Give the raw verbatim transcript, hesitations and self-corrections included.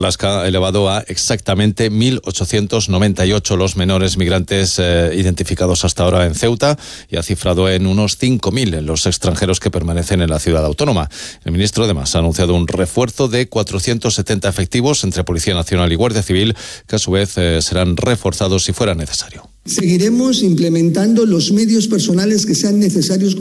Alaska ha elevado a exactamente mil ochocientos noventa y ocho los menores migrantes eh, identificados hasta ahora en Ceuta y ha cifrado en unos cinco mil los extranjeros que permanecen en la ciudad autónoma. El ministro además ha anunciado un refuerzo de cuatrocientos setenta efectivos entre Policía Nacional y Guardia Civil, que a su vez eh, serán reforzados si fuera necesario. Seguiremos implementando los medios personales que sean necesarios